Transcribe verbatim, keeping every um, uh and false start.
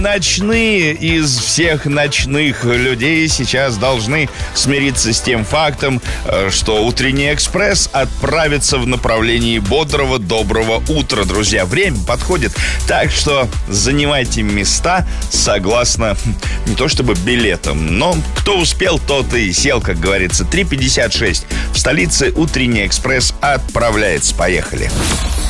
Ночные из всех ночных людей сейчас должны смириться с тем фактом, что утренний экспресс отправится в направлении бодрого, доброго утра, друзья. Время подходит, так что занимайте места согласно не то чтобы билетам, но кто успел, тот и сел, как говорится. три пятьдесят шесть. В столице утренний экспресс отправляется. Поехали.